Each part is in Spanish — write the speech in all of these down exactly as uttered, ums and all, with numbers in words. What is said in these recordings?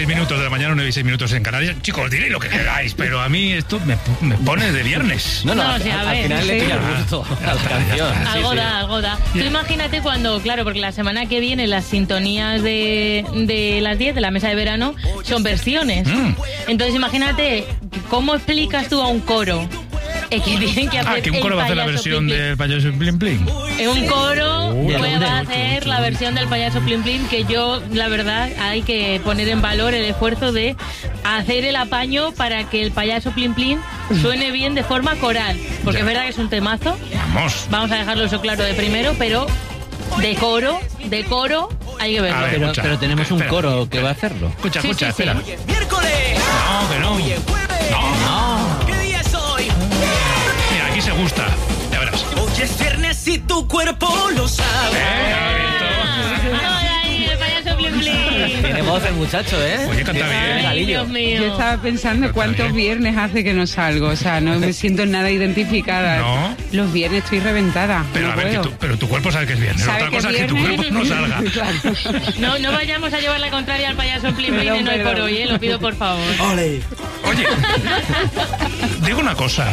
seis minutos de la mañana, nueve y seis minutos en Canarias. Chicos, diréis lo que queráis, pero a mí esto me, me pone de viernes. No, no, No, al, sí, a al ver, final sí. le pilla gusto a la canción. Sí, Algo sí. da, algo da. Tú imagínate cuando, claro, porque la semana que viene las sintonías de, de las diez de la mesa de verano son versiones. Mm. Entonces imagínate, ¿cómo explicas tú a un coro? Es que tienen que hacer Ah, que un coro el va a hacer la payaso versión Plim Plim. del payaso Plim Plim. En un coro Uy, voy ¿dónde? a hacer la versión del payaso Plim Plim, que yo, la verdad, hay que poner en valor el esfuerzo de hacer el apaño para que el payaso Plim Plim suene bien de forma coral. Porque Ya. es verdad que es un temazo. Vamos. Vamos a dejarlo eso claro de primero, pero de coro, de coro, hay que verlo. A ver, Pero, escucha. pero tenemos un Espera, coro que espera. va a hacerlo. Escucha, Sí, escucha, sí, sí. espera. Miércoles. No, que no. Oye, jueves. No. ¿Qué día es hoy? Mira, aquí se gusta. Ya verás. Hoy es viernes y tu cuerpo lo sabe. Ahora ahí, el payaso Plim Plim. Tiene voz el muchacho, ¿eh? Oye, canta Tiene bien. un Ay, galillo. Dios mío. Yo estaba pensando Pero está cuántos bien. viernes hace que no salgo, o sea, no me siento nada identificada. No. Los viernes estoy reventada. Pero no a ver, que puedo. tú, pero tu cuerpo sabe que es viernes. ¿Sabe Otra que cosa es que tu viernes? cuerpo no salga. Claro. No, no vayamos a llevar la contraria al payaso Plim Plim Perdón, en hoy por perdón. hoy, ¿eh? Lo pido por favor. Ole. Oye, digo una cosa.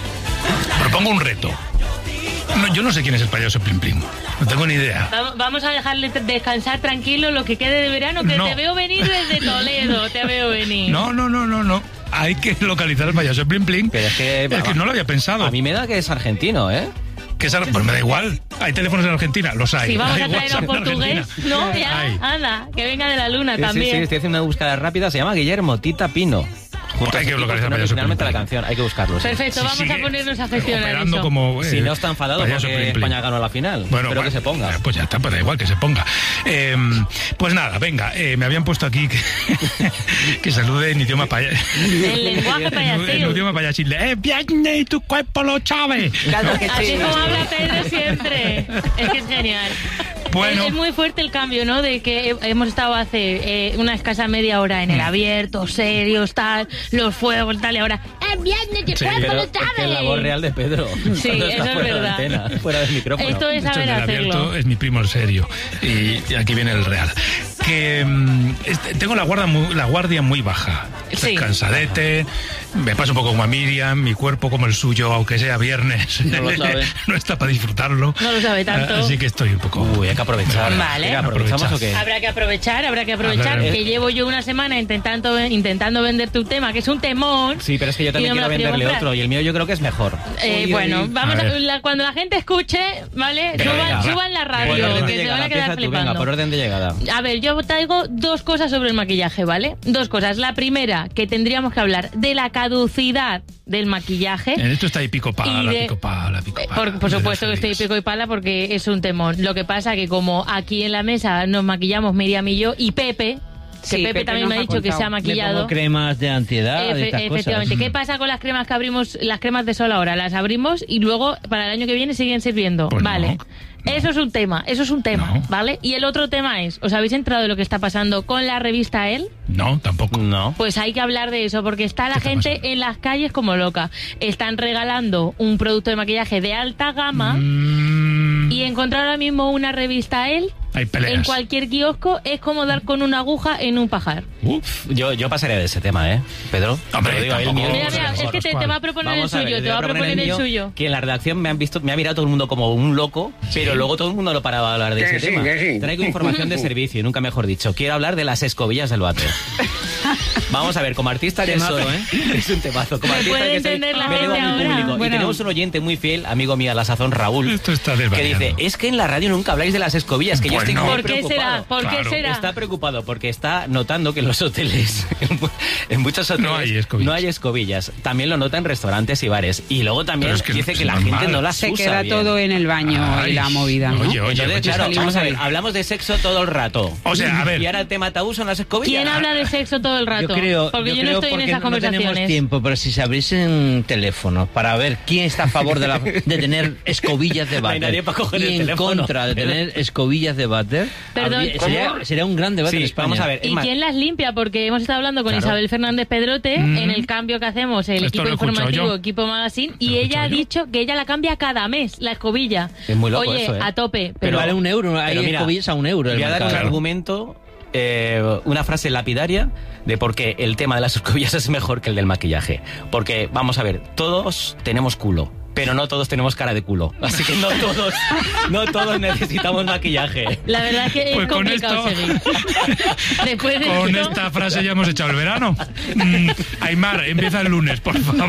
Propongo un reto. No, yo no sé quién es el payaso Plim Plim. No tengo ni idea. Vamos- Vamos a dejarle t- descansar tranquilo lo que quede de verano, que No. te veo venir desde Toledo, te veo venir. No, no, no, no, no. Hay que localizar al payaso Plim Plim. Pero es que- Es que no lo había pensado. A mí me da que es argentino, ¿eh? Que es al- pues me da igual. Hay teléfonos en Argentina, los hay. Si vamos Hay a traer a un WhatsApp en portugués, Argentina. no, ya, Hay. anda, que venga de la luna Sí, sí, también. sí, estoy haciendo una búsqueda rápida. Se llama Guillermo Tita Pino. Junto Hay que a su equipo, localizar que no payaso originalmente Plim la Plim. canción. Hay que buscarlo. sí. Perfecto, Si vamos sigue a ponernos a gestionar operando eso. como, eh, Si no está enfadado payaso porque Plim Plim. España ganó la final. Bueno, Espero bueno, que se ponga. eh, Pues ya está, pues da igual que se ponga. Eh, pues nada, venga, eh, me habían puesto aquí que, que salude en idioma paya. El lenguaje En, en payasil. idioma payasil. ¡Eh, viene y tu cuerpo lo sabe! Claro que Así sí. como habla Pedro siempre. Es que es genial. Bueno. Es, es muy fuerte el cambio, ¿no? De que he- hemos estado hace eh, una escasa media hora en el abierto, serios, tal, los fuegos, tal, y ahora ¡es viernes, que Sí, cuerpo Pero lo es que es sabe! la voz real de Pedro. Sí, Cuando está eso es fuera de verdad. antena, fuera del micrófono. Esto es De hecho, saber el del hacerlo. abierto es mi primo el serio. Y, y aquí viene el real. Que mm, este, tengo la guardia, muy, la guardia muy baja. Estoy Sí. cansadete, me pasa un poco como a Miriam, mi cuerpo como el suyo, aunque sea viernes, No lo sabe. no está para disfrutarlo. No lo sabe tanto. Así que estoy un poco... Uy, hay que aprovechar. Vale. Venga, ¿aprovechamos Aprovechar. o qué? Habrá que aprovechar, habrá que aprovechar Hablar- que llevo yo una semana intentando intentando vender tu tema, que es un temón. Sí, pero es que yo también Y no me quiero lo quiero venderle comprar. otro y el mío yo creo que es mejor. Eh, Uy, bueno, uy. vamos A a, ver. la- cuando la gente escuche, ¿vale? Venga, Suban, venga. suban la Por radio, orden de que se van llegada, a quedar empieza tú, flipando. venga, por orden de llegada. A ver, yo traigo dos cosas sobre el maquillaje, ¿vale? Dos cosas. La primera, que tendríamos que hablar de la caducidad del maquillaje. En esto está ahí pico pala, Y de- pico pala, pico Eh, pala. Por, por de supuesto que las estoy feliz. pico y pala porque es un temón. Lo que pasa que como aquí en la mesa nos maquillamos Miriam y yo y Pepe, que Sí, Pepe, Pepe también nos me ha ha dicho que contado. se ha Le maquillado. pongo cremas de antiedad, de Efe- estas efectivamente. cosas. ¿Qué pasa con las cremas que abrimos, las cremas de sol ahora? Las abrimos y luego para el año que viene siguen sirviendo. Pues vale. no, no. Eso es un tema, eso es un tema, No. ¿vale? Y el otro tema es, ¿os habéis enterado de lo que está pasando con la revista Elle? No, tampoco. No. Pues hay que hablar de eso, porque está la ¿Qué está gente pasando? en las calles como loca. Están regalando un producto de maquillaje de alta gama Mm, y encontrar ahora mismo una revista Elle hay peleas. en cualquier kiosco es como dar con una aguja en un pajar. Uf. Yo, yo pasaría de ese tema, ¿eh? Pedro. Hombre, te lo digo, el tampoco- mío- Mira, mira, Vamos a es que te, ver, te va a proponer Vamos el a ver, suyo, le te voy va a proponer el mío, suyo. Que en la redacción me han visto, me ha mirado todo el mundo como un loco, pero luego todo el mundo no paraba de hablar de Que ese sí, tema. que sí. Traigo información de servicio, nunca mejor dicho. Quiero hablar de las escobillas del váter. Vamos a ver, como artista que Temazo, soy, ¿eh? es un temazo. Como Me artista puede que soy, entender la me debo a gente mi ahora. público. Y Bueno. tenemos un oyente muy fiel, amigo mío, a la sazón, Raúl, Esto está que desvariando. dice, es que en la radio nunca habláis de las escobillas, que yo Bueno. estoy muy ¿Por qué preocupado. será? ¿Por qué Claro. será? Está preocupado porque está notando que en los hoteles, en mu- en muchos hoteles, No hay escobillas. no hay escobillas. También lo nota en restaurantes y bares. Y luego también Pero es que dice es que la normal. gente no las Se usa queda bien. todo en el baño Ay, y la movida, ¿no? oye, oye, Entonces, oye, claro, salimos vamos a ahí. ver, hablamos de sexo todo el rato. O sea, a ver. Y ahora el tema tabú son las escobillas. ¿Quién habla de sexo todo el rato? Yo creo, porque yo, yo no creo estoy en porque esas no tenemos conversaciones. tiempo, pero si se abriesen teléfonos para ver quién está a favor de, la, de tener escobillas de No hay váter nadie para coger y el en teléfono. contra de tener escobillas de váter, Perdón, habría- ¿cómo? sería, sería un gran debate Sí, en España. vamos a ver. es ¿Y más, quién las limpia? Porque hemos estado hablando con Claro. Isabel Fernández Pedrote Mm. en el cambio que hacemos, el Esto equipo lo he escuchado informativo, yo. equipo magazine, Lo y he ella ha escuchado yo. dicho que ella la cambia cada mes, la escobilla. Es muy loco Oye, eso, ¿eh? a tope. Pero Pero vale un euro, hay pero mira, escobillas a un euro. el voy a dar un mercado. argumento eh, una frase lapidaria de por qué el tema de las escobillas es mejor que el del maquillaje. Porque, vamos a ver, todos tenemos culo, pero no todos tenemos cara de culo. Así que no todos, no todos necesitamos maquillaje. La verdad es que Pues es con complicado esto- seguir. Después de Con esto, esta frase ya hemos echado el verano. Mm, Aymar, empieza el lunes, por favor.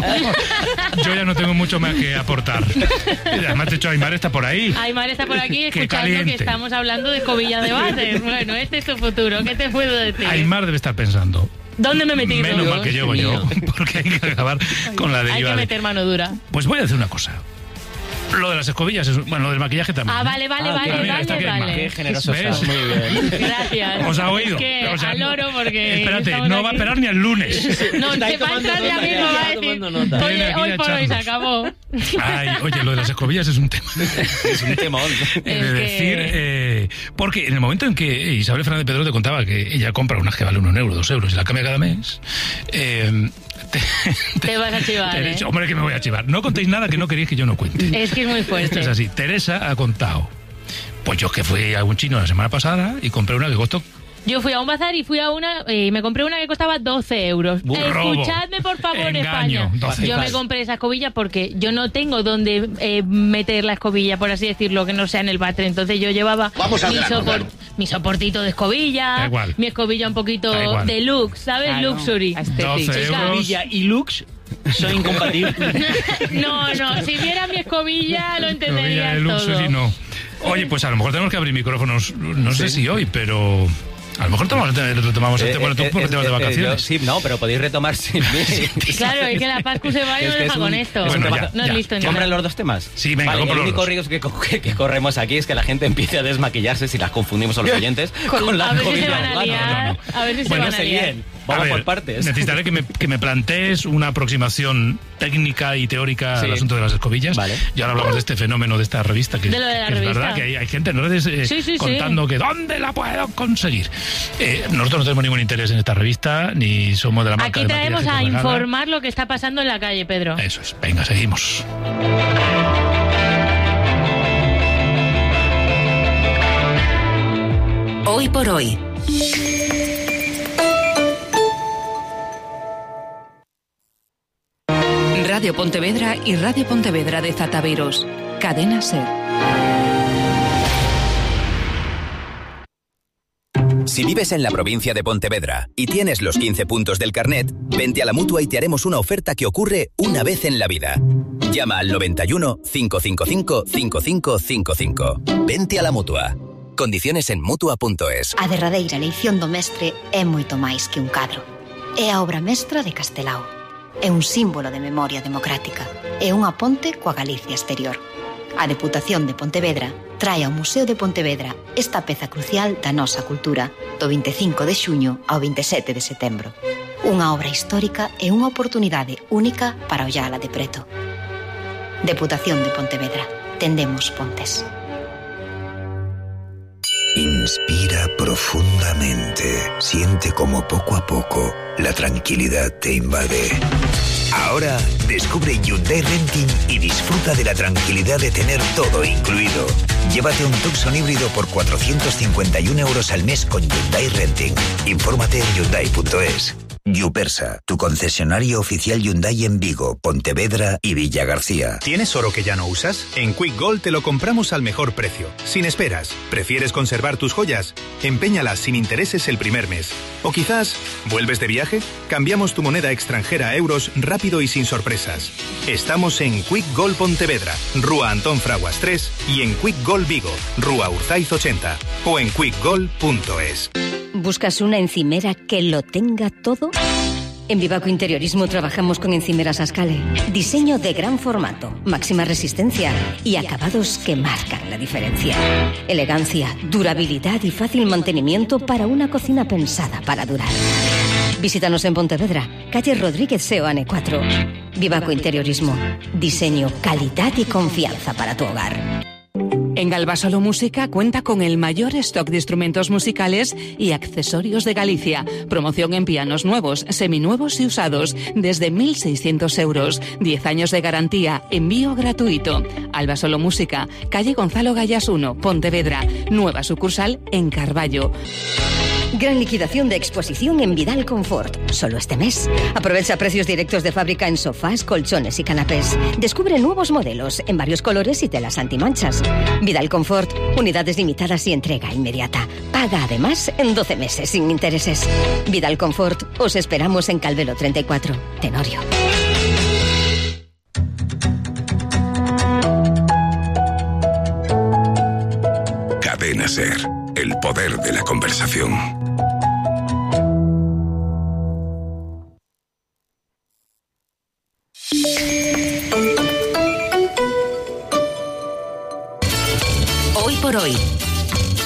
Yo ya no tengo mucho más que aportar. Y además, de hecho, Aymar está por ahí. Aymar está por aquí Qué escuchando caliente. que estamos hablando de escobillas de váter. Bueno, este es tu futuro. ¿Qué te puedo decir? Aymar debe estar pensando. ¿Dónde me he metido? Menos mal que llego yo, porque hay que acabar con la Hay deriva. que de- meter mano dura. Pues voy a decir una cosa. Lo de las escobillas, es, bueno, lo del maquillaje también. Ah, vale, vale, Ah, vale, mira, vale, está aquí Aymar. vale. Qué generoso ¿Ves? estás, muy bien. Gracias. ¿Os ha oído? Es que O sea, al loro porque... Espérate, estamos no va a aquí. esperar ni al lunes. No, Está ahí se va a tomando entrar ya nota, mismo, ya, va a está decir, tomando nota. Viene oye, aquí hoy a por hoy se echarnos. acabó. Ay, oye, lo de las escobillas es un tema. Es un temón. He de Es que- decir, eh, porque en el momento en que Isabel Fernández Pedro te contaba que ella compra unas que valen un euro, dos euros y la cambia cada mes, eh, te, Te vas a chivar, te he ¿eh? dicho, hombre, que me voy a chivar. No contéis nada que no queréis que yo no cuente. Es que es muy Esto fuerte. es así. Teresa ha contado. Pues yo que fui a un chino la semana pasada y compré una que costó. Yo fui a un bazar y fui a una y me compré una que costaba doce euros. Bu- robo. Escuchadme, por favor, Engaño, España. doce. Yo me compré esa escobilla porque yo no tengo donde eh, meter la escobilla, por así decirlo, que no sea en el váter. Entonces yo llevaba mi, sopor- mi soportito de escobilla, Da igual. mi escobilla un poquito Da igual. deluxe, ¿sabes? Claro, Luxury. aesthetic. doce euros. Escobilla y looks son incompatibles. No, no, si viera mi escobilla lo Escobilla entenderías de todo. luxury, no. Oye, pues a lo mejor tenemos que abrir micrófonos, no sé si hoy, pero a lo mejor tomamos- retomamos el tema. Bueno, tú Eh, por eh, temas de eh, vacaciones. yo- sí, no, pero podéis retomar sin mí. Claro, es que la Pascu se va y Es nos que deja es un- con esto. es un Bueno, tema- ya, no es ya, listo ni ya. ¿Compran nada. los dos temas? Sí, venga, vale, compro el los único dos. riesgo que, co- que- que corremos aquí es que la gente empiece a desmaquillarse si las confundimos a los oyentes con, la a ver si se escobilla van a urbana. liar. no, no. A ver si se Bueno, van No a sé liar. bien. A Vamos ver, por partes. Necesitaré que me, que me plantees una aproximación técnica y teórica Sí. al asunto de las escobillas. Vale. Y ahora hablamos de este fenómeno de esta revista, que, De lo de la que es revista. verdad que hay, hay gente en redes eh, Sí, sí, sí. contando que ¿dónde la puedo conseguir? Eh, nosotros no tenemos ningún interés en esta revista, ni somos de la marca Aquí de traemos maquillaje a que regala. informar lo que está pasando en la calle, Pedro. Eso es. Venga, seguimos. Hoy por hoy. Radio Pontevedra y Radio Pontevedra de Zataviros. Cadena SER. Si vives en la provincia de Pontevedra y tienes los quince puntos del carnet, vente a la Mutua y te haremos una oferta que ocurre una vez en la vida. Llama al noventa y uno, cinco cinco cinco, cinco cinco cinco cinco. Vente a la Mutua. Condiciones en mutua punto es. A derradeira eleición do mestre é moito máis que un cadro. É a obra mestra de Castelao. É un símbolo de memoria democrática. É unha ponte coa Galicia exterior. A Deputación de Pontevedra trae ao Museo de Pontevedra esta peza crucial da nosa cultura do vinte e cinco de xuño ao vinte e sete de setembro. Unha obra histórica e unha oportunidade única para ollala de preto. Deputación de Pontevedra. Tendemos pontes. Inspira profundamente. Siente como poco a poco la tranquilidad te invade. Ahora descubre Hyundai Renting y disfruta de la tranquilidad de tener todo incluido. Llévate un Tucson híbrido por cuatrocientos cincuenta y uno euros al mes con Hyundai Renting. Infórmate en hyundai punto es. Yupersa, tu concesionario oficial Hyundai en Vigo, Pontevedra y Villa García. ¿Tienes oro que ya no usas? En Quick Gold te lo compramos al mejor precio, sin esperas. ¿Prefieres conservar tus joyas? Empeñalas sin intereses el primer mes. O quizás, ¿vuelves de viaje? Cambiamos tu moneda extranjera a euros rápido y sin sorpresas. Estamos en Quick Gold Pontevedra, Rúa Antón Fraguas tres y en Quick Gold Vigo, Rúa Urzaiz ochenta o en quick gold punto es. ¿Buscas una encimera que lo tenga todo? En Vivaco Interiorismo trabajamos con encimeras Ascale. Diseño de gran formato, máxima resistencia y acabados que marcan la diferencia. Elegancia, durabilidad y fácil mantenimiento para una cocina pensada para durar. Visítanos en Pontevedra, calle Rodríguez Seoane cuatro. Vivaco Interiorismo. Diseño, calidad y confianza para tu hogar. En Galvasolo Música cuenta con el mayor stock de instrumentos musicales y accesorios de Galicia. Promoción en pianos nuevos, seminuevos y usados desde mil seiscientos euros. diez años de garantía, envío gratuito. Albasolo Música, calle Gonzalo Gallas uno, Pontevedra. Nueva sucursal en Carballo. Gran liquidación de exposición en Vidal Confort. Solo este mes. Aprovecha precios directos de fábrica en sofás, colchones y canapés. Descubre nuevos modelos en varios colores y telas antimanchas. Vidal Confort, unidades limitadas y entrega inmediata. Paga además en doce meses sin intereses. Vidal Confort, os esperamos en Calvelo treinta y cuatro, Tenorio. Cadena SER, el poder de la conversación. Hoy por hoy,